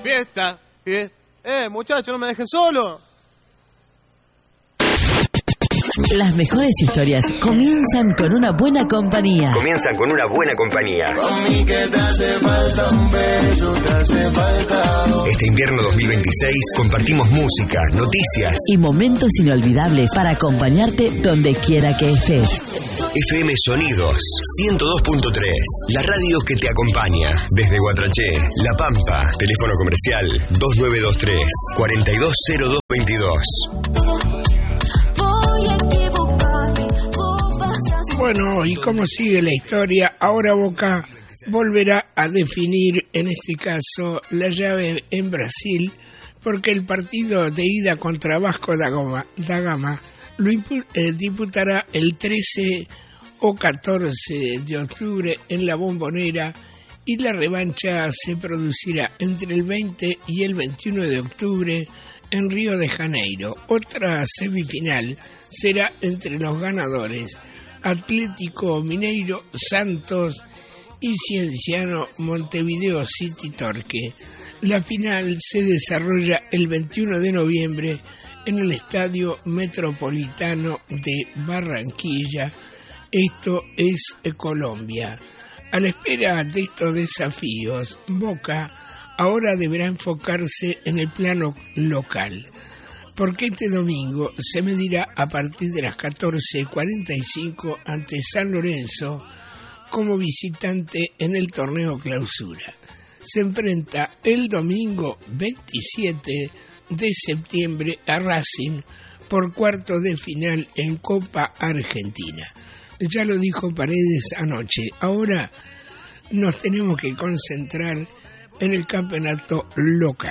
Fiesta. Muchachos, no me dejen solo. Las mejores historias comienzan con una buena compañía. Conmigo que te hace falta un beso, te hace falta. Este invierno 2026 compartimos música, noticias Y momentos inolvidables para acompañarte donde quiera que estés. FM Sonidos 102.3, la radio que te acompaña desde Guatraché, La Pampa, teléfono comercial 2923 420222. Bueno, y cómo sigue la historia, ahora Boca volverá a definir, en este caso, la llave en Brasil, porque el partido de ida contra Vasco da Gama lo disputará el 13 o 14 de octubre en la Bombonera, y la revancha se producirá entre el 20 y el 21 de octubre en Río de Janeiro. Otra semifinal será entre los ganadores Atlético Mineiro, Santos y Cienciano Montevideo City Torque. La final se desarrolla el 21 de noviembre en el Estadio Metropolitano de Barranquilla. Esto es Colombia. A la espera de estos desafíos, Boca ahora deberá enfocarse en el plano local, porque este domingo se medirá a partir de las 14:45 ante San Lorenzo como visitante en el torneo Clausura. Se enfrenta el domingo 27 de septiembre a Racing por cuartos de final en Copa Argentina. Ya lo dijo Paredes anoche. Ahora nos tenemos que concentrar en el campeonato local.